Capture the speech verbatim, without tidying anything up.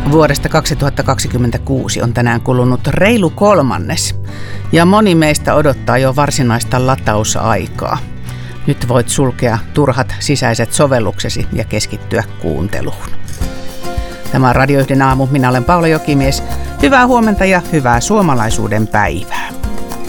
Vuodesta kaksituhattakaksikymmentäkuusi on tänään kulunut reilu kolmannes ja moni meistä odottaa jo varsinaista latausaikaa. Nyt voit sulkea turhat sisäiset sovelluksesi ja keskittyä kuunteluun. Tämä on Radio yhden aamu. Minä olen Paula Jokimies. Hyvää huomenta ja hyvää suomalaisuuden päivää.